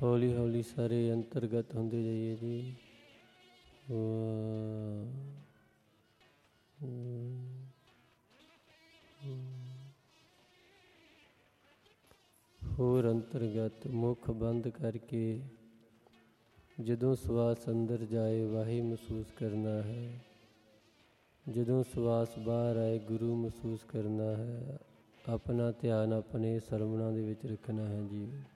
ਹੌਲੀ ਹੌਲੀ ਸਾਰੇ ਅੰਤਰਗਤ ਹੁੰਦੇ ਜਾਈਏ ਜੀ। ਹੋਰ ਅੰਤਰਗਤ ਮੁੱਖ ਬੰਦ ਕਰਕੇ ਜਦੋਂ ਸਵਾਸ ਅੰਦਰ ਜਾਏ ਵਾਹੀ ਮਹਿਸੂਸ ਕਰਨਾ ਹੈ। ਜਦੋਂ ਸਵਾਸ ਬਾਹਰ ਆਏ ਗੁਰੂ ਮਹਿਸੂਸ ਕਰਨਾ ਹੈ। ਆਪਣਾ ਧਿਆਨ ਆਪਣੇ ਸਰਵਣਾਂ ਦੇ ਵਿੱਚ ਰੱਖਣਾ ਹੈ ਜੀ।